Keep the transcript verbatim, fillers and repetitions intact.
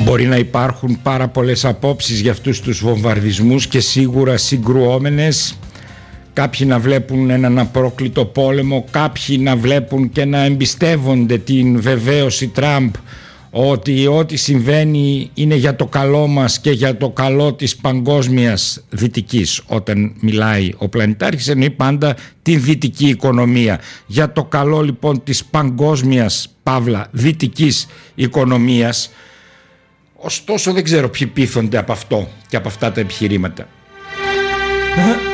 Μπορεί να υπάρχουν πάρα πολλές απόψεις για αυτούς τους βομβαρδισμούς και σίγουρα συγκρουόμενες. Κάποιοι να βλέπουν έναν απρόκλητο πόλεμο, κάποιοι να βλέπουν και να εμπιστεύονται την βεβαίωση Τραμπ ότι ό,τι συμβαίνει είναι για το καλό μας και για το καλό της παγκόσμιας δυτικής. Όταν μιλάει ο πλανητάρχης εννοεί πάντα την δυτική οικονομία. Για το καλό λοιπόν της παγκόσμιας παύλα δυτικής οικονομίας. Ωστόσο δεν ξέρω ποιοι πείθονται από αυτό και από αυτά τα επιχειρήματα.